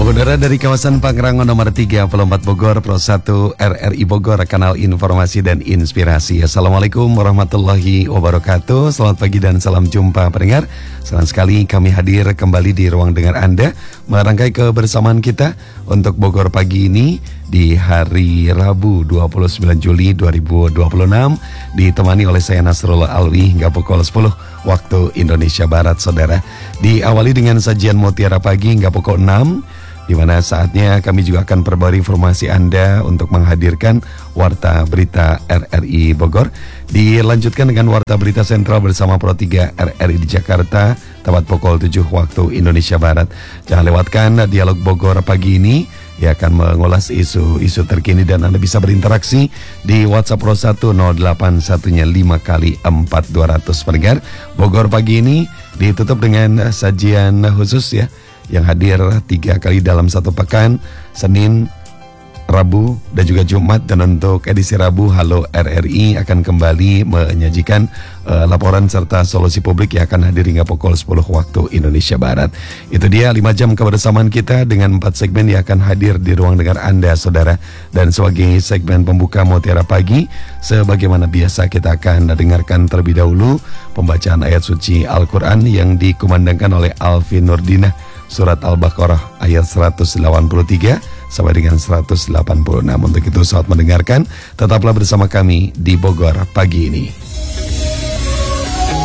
Udara dari kawasan Pangrango nomor 34 Bogor, Pro 1 RRI Bogor, kanal informasi dan inspirasi. Assalamualaikum warahmatullahi wabarakatuh. Selamat pagi dan salam jumpa pendengar. Senang sekali kami hadir kembali di ruang dengar Anda, merangkai kebersamaan kita untuk Bogor pagi ini di hari Rabu 29 Juli 2026, ditemani oleh saya Nasrullah Alwi hingga pukul 10 waktu Indonesia Barat, saudara. Diawali dengan sajian Mutiara Pagi hingga pukul 6, di mana saatnya kami juga akan perbarui informasi Anda untuk menghadirkan Warta Berita RRI Bogor. Dilanjutkan dengan Warta Berita Sentral bersama Pro 3 RRI di Jakarta, tepat pukul 7 waktu Indonesia Barat. Jangan lewatkan Dialog Bogor pagi ini, yang akan mengulas isu-isu terkini, dan Anda bisa berinteraksi di WhatsApp Pro 1 081-nya 5x4 200 pendengar. Bogor pagi ini ditutup dengan sajian khusus ya, yang hadir 3 kali dalam satu pekan, Senin, Rabu, dan juga Jumat. Dan untuk edisi Rabu, Halo RRI akan kembali menyajikan laporan serta solusi publik yang akan hadir hingga pukul 10 waktu Indonesia Barat. Itu dia 5 jam kebersamaan kita dengan 4 segmen yang akan hadir di ruang dengar Anda, saudara. Dan sebagai segmen pembuka Mutiara Pagi, sebagaimana biasa kita akan dengarkan terlebih dahulu pembacaan ayat suci Al-Quran yang dikumandangkan oleh Alvin Nurdinah, Surat Al-Baqarah ayat 183 sampai dengan 186. Untuk itu selamat mendengarkan, tetaplah bersama kami di Bogor pagi ini.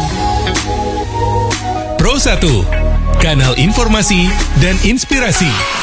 Pro 1, kanal informasi dan inspirasi.